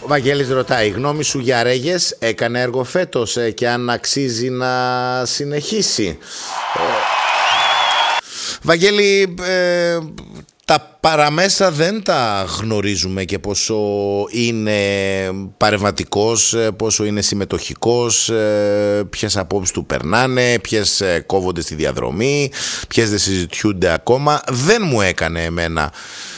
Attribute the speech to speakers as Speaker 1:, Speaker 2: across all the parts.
Speaker 1: Βαγγέλης ρωτάει, γνώμη σου για Ρέγες, έκανε έργο φέτος και αν αξίζει να συνεχίσει? Βαγγέλη, τα παραμέσα δεν τα γνωρίζουμε και πόσο είναι παρεμβατικός, πόσο είναι συμμετοχικός, ποιες απόψεις του περνάνε, ποιες κόβονται στη διαδρομή, ποιες δεν συζητιούνται ακόμα. Δεν μου έκανε εμένα.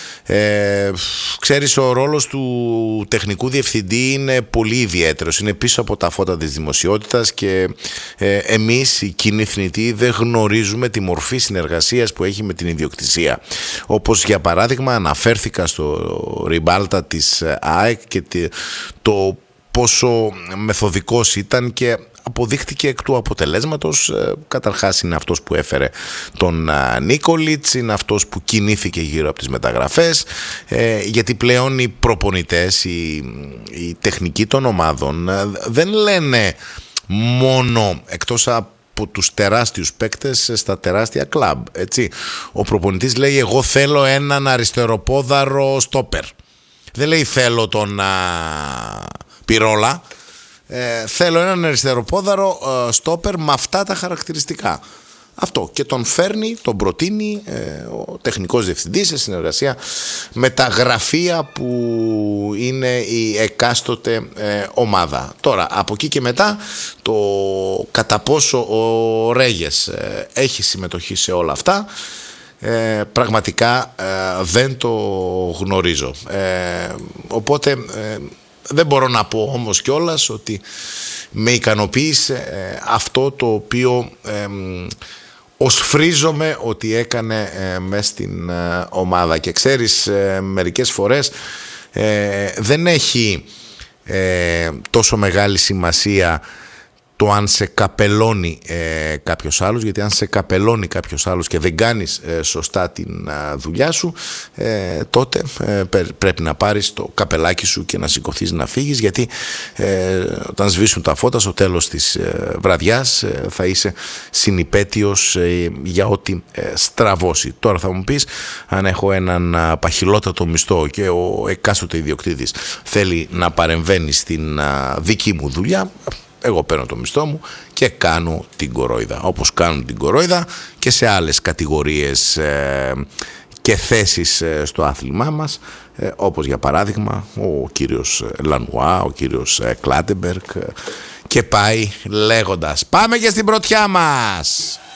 Speaker 1: Ξέρεις, ο ρόλος του τεχνικού διευθυντή είναι πολύ ιδιαίτερος, είναι πίσω από τα φώτα της δημοσιότητας και εμείς οι κοινοί θνητοί δεν γνωρίζουμε τη μορφή συνεργασίας που έχει με την ιδιοκτησία. Όπως για παράδειγμα αναφέρθηκα στο Ριμπάλτα της ΑΕΚ και το πόσο μεθοδικός ήταν και αποδείχτηκε εκ του αποτελέσματος. Καταρχάς είναι αυτός που έφερε τον Νίκολιτς, είναι αυτός που κινήθηκε γύρω από τις μεταγραφές, γιατί πλέον οι προπονητές, οι τεχνικοί των ομάδων δεν λένε μόνο εκτός από τους τεράστιους παίκτες στα τεράστια κλαμπ, έτσι. Ο προπονητής λέει εγώ θέλω έναν αριστεροπόδαρο στόπερ, δεν λέει θέλω τον Πυρόλα. Θέλω έναν αριστεροπόδαρο στόπερ με αυτά τα χαρακτηριστικά. Αυτό, και τον φέρνει, τον προτείνει ο τεχνικός διευθυντής σε συνεργασία με τα γραφεία που είναι η εκάστοτε ομάδα. Τώρα, από εκεί και μετά, το κατά πόσο ο Ρέγες έχει συμμετοχή σε όλα αυτά, πραγματικά δεν το γνωρίζω. Οπότε δεν μπορώ να πω όμως κιόλας ότι με ικανοποίησε αυτό το οποίο οσφρίζομαι ότι έκανε μες στην ομάδα. Και ξέρεις, μερικές φορές δεν έχει τόσο μεγάλη σημασία το αν σε καπελώνει κάποιος άλλος, γιατί αν σε καπελώνει κάποιος άλλος και δεν κάνεις σωστά την δουλειά σου, τότε πρέπει να πάρεις το καπελάκι σου και να σηκωθείς να φύγεις, γιατί όταν σβήσουν τα φώτα στο τέλος της βραδιάς θα είσαι συνυπέτειος για ό,τι στραβώσει. Τώρα θα μου πεις, αν έχω έναν παχυλότατο μισθό και ο εκάστοτε ιδιοκτήτης θέλει να παρεμβαίνει στην δική μου δουλειά, εγώ παίρνω το μισθό μου και κάνω την κορόιδα, όπως κάνουν την κορόιδα και σε άλλες κατηγορίες και θέσεις στο άθλημά μας, όπως για παράδειγμα ο κύριος Λανουά, ο κύριος Κλάτεμπεργκ, και πάει λέγοντας. Πάμε και στην πρωτιά μας!